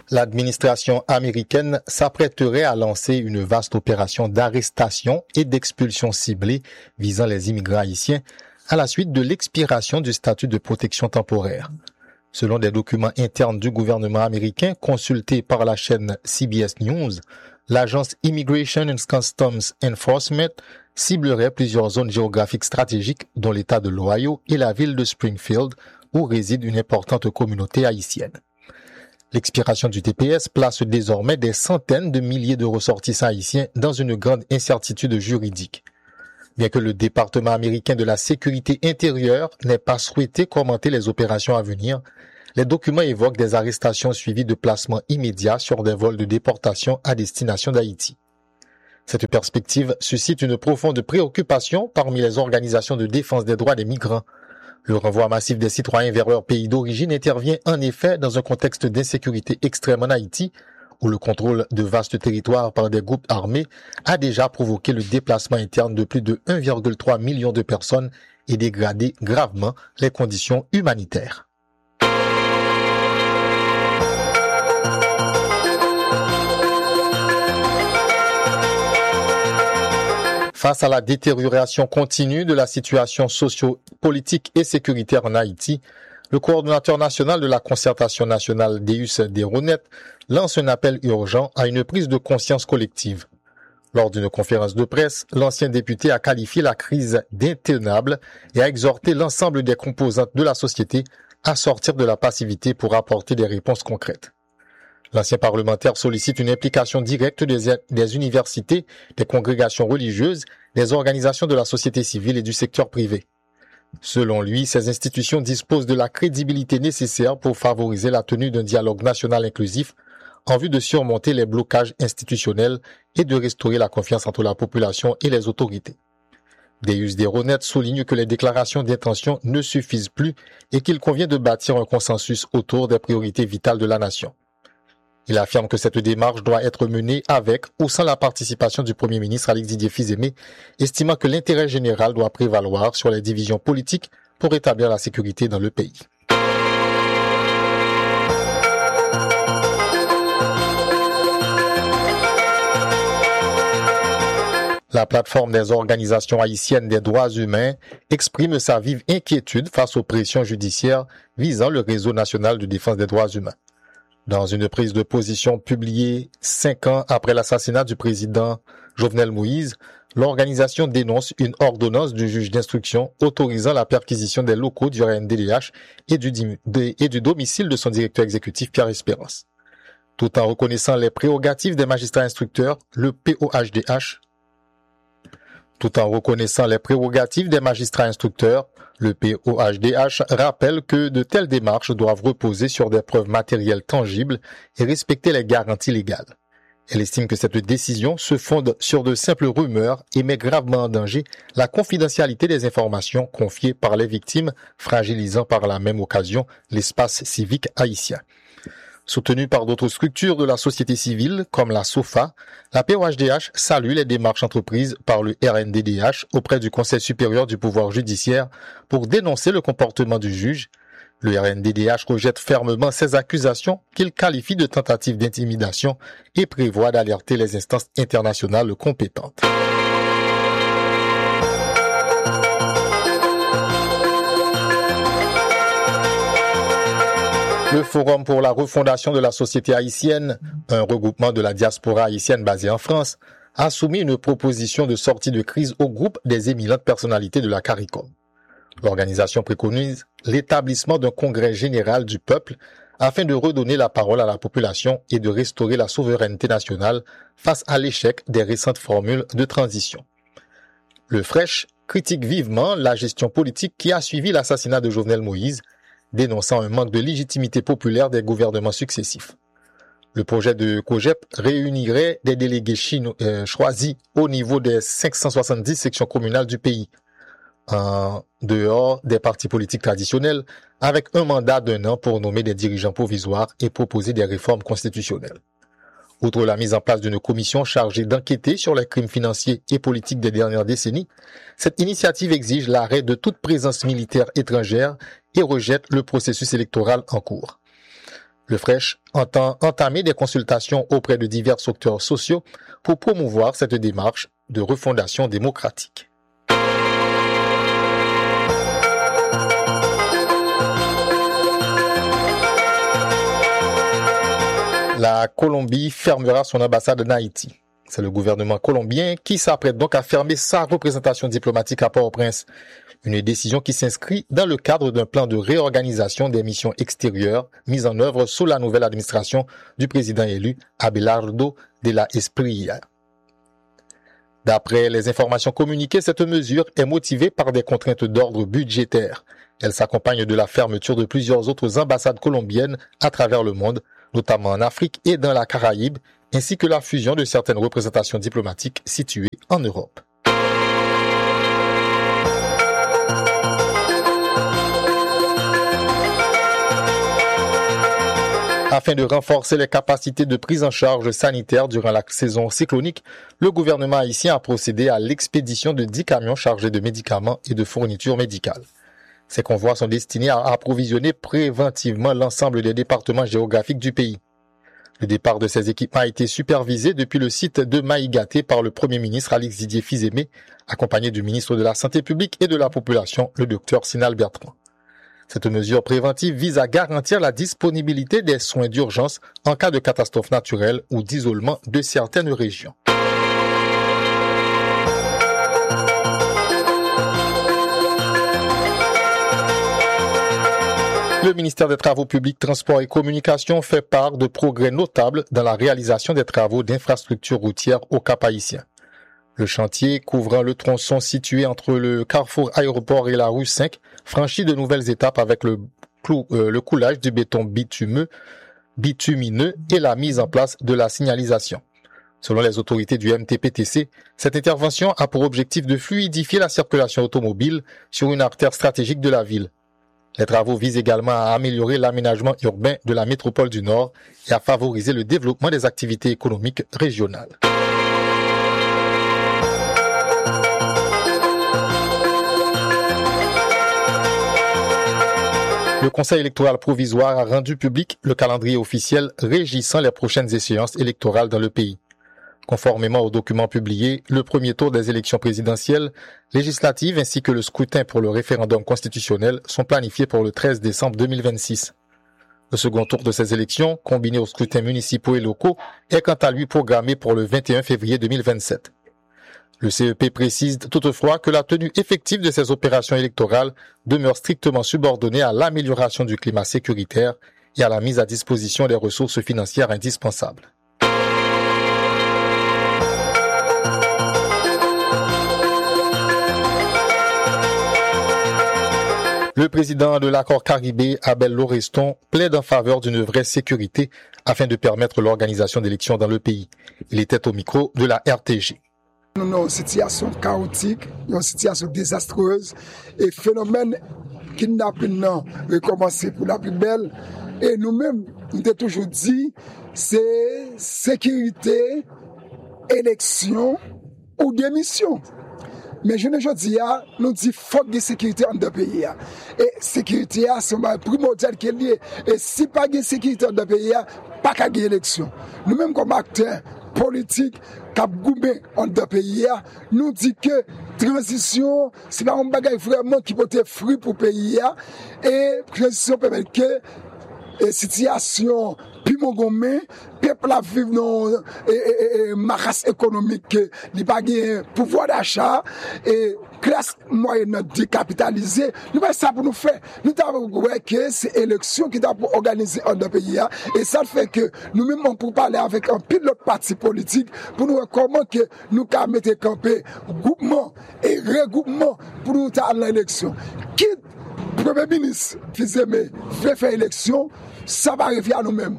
L'administration américaine s'apprêterait à lancer une vaste opération d'arrestation et d'expulsion ciblée visant les immigrants haïtiens à la suite de l'expiration du statut de protection temporaire. Selon des documents internes du gouvernement américain consultés par la chaîne CBS News, l'agence Immigration and Customs Enforcement ciblerait plusieurs zones géographiques stratégiques dont l'État de l'Ohio et la ville de Springfield où réside une importante communauté haïtienne. L'expiration du TPS place désormais des centaines de milliers de ressortissants haïtiens dans une grande incertitude juridique. Bien que le département américain de la sécurité intérieure n'ait pas souhaité commenter les opérations à venir, les documents évoquent des arrestations suivies de placements immédiats sur des vols de déportation à destination d'Haïti. Cette perspective suscite une profonde préoccupation parmi les organisations de défense des droits des migrants. Le renvoi massif des citoyens vers leur pays d'origine intervient en effet dans un contexte d'insécurité extrême en Haïti, où le contrôle de vastes territoires par des groupes armés a déjà provoqué le déplacement interne de plus de 1,3 million de personnes et dégradé gravement les conditions humanitaires. Face à la détérioration continue de la situation socio-politique et sécuritaire en Haïti, le coordonnateur national de la concertation nationale Deus Deronet lance un appel urgent à une prise de conscience collective. Lors d'une conférence de presse, l'ancien député a qualifié la crise d'intenable et a exhorté l'ensemble des composantes de la société à sortir de la passivité pour apporter des réponses concrètes. L'ancien parlementaire sollicite une implication directe des universités, des congrégations religieuses, des organisations de la société civile et du secteur privé. Selon lui, ces institutions disposent de la crédibilité nécessaire pour favoriser la tenue d'un dialogue national inclusif en vue de surmonter les blocages institutionnels et de restaurer la confiance entre la population et les autorités. Deus Deronet souligne que les déclarations d'intention ne suffisent plus et qu'il convient de bâtir un consensus autour des priorités vitales de la nation. Il affirme que cette démarche doit être menée avec ou sans la participation du Premier ministre Alex Didier Fils-Aimé, estimant que l'intérêt général doit prévaloir sur les divisions politiques pour rétablir la sécurité dans le pays. La plateforme des organisations haïtiennes des droits humains exprime sa vive inquiétude face aux pressions judiciaires visant le réseau national de défense des droits humains. Dans une prise de position publiée 5 ans après l'assassinat du président Jovenel Moïse, l'organisation dénonce une ordonnance du juge d'instruction autorisant la perquisition des locaux du RNDDH et du domicile de son directeur exécutif Pierre Espérance. Tout en reconnaissant les prérogatives des magistrats instructeurs, le POHDH rappelle que de telles démarches doivent reposer sur des preuves matérielles tangibles et respecter les garanties légales. Elle estime que cette décision se fonde sur de simples rumeurs et met gravement en danger la confidentialité des informations confiées par les victimes, fragilisant par la même occasion l'espace civique haïtien. Soutenue par d'autres structures de la société civile, comme la SOFA, la POHDH salue les démarches entreprises par le RNDDH auprès du Conseil supérieur du pouvoir judiciaire pour dénoncer le comportement du juge. Le RNDDH rejette fermement ces accusations qu'il qualifie de tentatives d'intimidation et prévoit d'alerter les instances internationales compétentes. Le Forum pour la refondation de la société haïtienne, un regroupement de la diaspora haïtienne basée en France, a soumis une proposition de sortie de crise au groupe des éminentes personnalités de la CARICOM. L'organisation préconise l'établissement d'un congrès général du peuple afin de redonner la parole à la population et de restaurer la souveraineté nationale face à l'échec des récentes formules de transition. Le FRESH critique vivement la gestion politique qui a suivi l'assassinat de Jovenel Moïse, dénonçant un manque de légitimité populaire des gouvernements successifs. Le projet de COGEP réunirait des délégués choisis au niveau des 570 sections communales du pays, en dehors des partis politiques traditionnels, avec un mandat d'1 an pour nommer des dirigeants provisoires et proposer des réformes constitutionnelles. Outre la mise en place d'une commission chargée d'enquêter sur les crimes financiers et politiques des dernières décennies, cette initiative exige l'arrêt de toute présence militaire étrangère et rejette le processus électoral en cours. Le FRECH entend entamer des consultations auprès de divers acteurs sociaux pour promouvoir cette démarche de refondation démocratique. La Colombie fermera son ambassade en Haïti. C'est le gouvernement colombien qui s'apprête donc à fermer sa représentation diplomatique à Port-au-Prince. Une décision qui s'inscrit dans le cadre d'un plan de réorganisation des missions extérieures mis en œuvre sous la nouvelle administration du président élu Abelardo de la Espriella. D'après les informations communiquées, cette mesure est motivée par des contraintes d'ordre budgétaire. Elle s'accompagne de la fermeture de plusieurs autres ambassades colombiennes à travers le monde, notamment en Afrique et dans la Caraïbe, ainsi que la fusion de certaines représentations diplomatiques situées en Europe. Afin de renforcer les capacités de prise en charge sanitaire durant la saison cyclonique, le gouvernement haïtien a procédé à l'expédition de 10 camions chargés de médicaments et de fournitures médicales. Ces convois sont destinés à approvisionner préventivement l'ensemble des départements géographiques du pays. Le départ de ces équipements a été supervisé depuis le site de Maïgaté par le Premier ministre Alex Didier Fils-Aimé, accompagné du ministre de la Santé publique et de la Population, le Dr Sinal Bertrand. Cette mesure préventive vise à garantir la disponibilité des soins d'urgence en cas de catastrophe naturelle ou d'isolement de certaines régions. Le ministère des Travaux publics, Transports et Communications fait part de progrès notables dans la réalisation des travaux d'infrastructures routières au Cap-Haïtien. Le chantier, couvrant le tronçon situé entre le carrefour aéroport et la rue 5, franchit de nouvelles étapes avec le coulage du béton bitumineux et la mise en place de la signalisation. Selon les autorités du MTPTC, cette intervention a pour objectif de fluidifier la circulation automobile sur une artère stratégique de la ville. Les travaux visent également à améliorer l'aménagement urbain de la métropole du Nord et à favoriser le développement des activités économiques régionales. Le Conseil électoral provisoire a rendu public le calendrier officiel régissant les prochaines échéances électorales dans le pays. Conformément aux documents publiés, le premier tour des élections présidentielles, législatives ainsi que le scrutin pour le référendum constitutionnel sont planifiés pour le 13 décembre 2026. Le second tour de ces élections, combiné aux scrutins municipaux et locaux, est quant à lui programmé pour le 21 février 2027. Le CEP précise toutefois que la tenue effective de ces opérations électorales demeure strictement subordonnée à l'amélioration du climat sécuritaire et à la mise à disposition des ressources financières indispensables. Le président de l'accord Caribé, Abel Laureston, plaide en faveur d'une vraie sécurité afin de permettre l'organisation d'élections dans le pays. Il était au micro de la RTG. Nous avons une situation chaotique, une situation désastreuse et phénomène kidnapping recommencé pour la plus belle. Et nous-mêmes, nous avons toujours dit, c'est sécurité, élection ou démission. Mais je ne dis pas, nous disons faut de sécurité dans le pays. Et sécurité, c'est un primordial qui est lié. Et si pas de sécurité dans le pays, pas qu'à gagner l'élection. Nous-mêmes, comme acteurs politiques, cap goumé dans le pays, nous disons que transition, c'est pas un bagage vraiment qui peut être fruit pour le pays. Et transition permet que situation puis mon gommé peuple a vivre dans masse économique il pas gain pouvoir d'achat et classe moyenne décapitalisée nous pas ça pour nous faire nous avons que c'est élection qui doit organiser dans le pays et ça fait que nous même pour parler avec un pilote parti politique pour nous voir comment que nous ca mettre camper groupement et regroupement pour nous à l'élection qui Premier ministre Fils-Aimé veut faire élection, ça va arriver à nous-mêmes.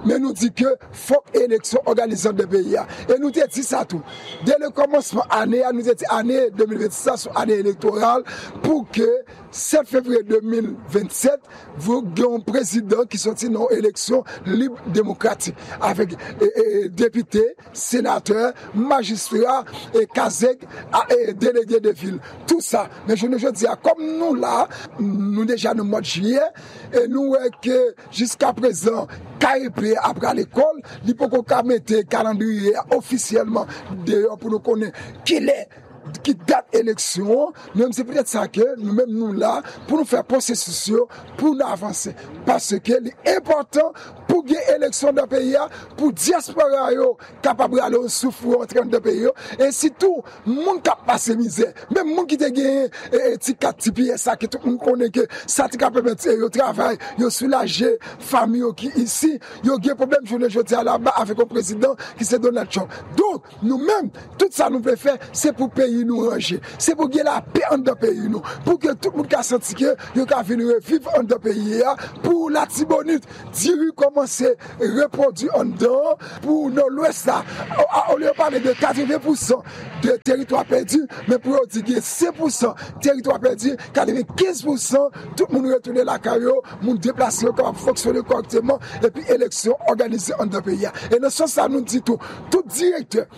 mais nous dit que faut élection organisée dans le pays. Et nous dit ça tout. Dès le commencement année, nous dit année 2026, soit année électorale, pour que 7 février 2027, vous ayez un président qui sortit dans une élection libre démocratique, avec députés, sénateurs, magistrats, et kazek, et délégués de ville. Tout ça. Mais je dis, comme nous là, nous déjà dans le mois de juillet, et nous voyons que jusqu'à présent, KEP après l'école, il faut qu'on mette le calendrier officiellement dehors pour nous connaître qui est. Qui date élection, même c'est peut-être ça que nous-mêmes nous là, pour nous faire processus, pour nous avancer. Parce que l'important pour gagner élection dans le pays, pour diaspora capable d'aller au souffle en train de pays, et si tout le monde qui a passé misère, même le monde qui a gagné petit 4 pieds, ça que tout le monde connaît que ça te permettre de travailler, de soulager famille qui ici, il y a un problème je dis là-bas avec un président qui c'est Donald Trump. Donc nous-mêmes, tout ça nous peut faire, c'est pour payer nous ranger. C'est pour gagner la paix en dans pays nous, pour que tout le monde qui a senti que il a venir vivre en dans pays pour la Tibonite, dire comment c'est reproduit en dedans pour nous l'ouest là. On lui parle de 80% de territoire perdu, mais pour dire 5% territoire perdu, 95% tout le monde retourne la carrière, monde déplacé capable fonctionner correctement et puis élection organisée en dans pays. Et dans ce sens ça nous dit tout directeur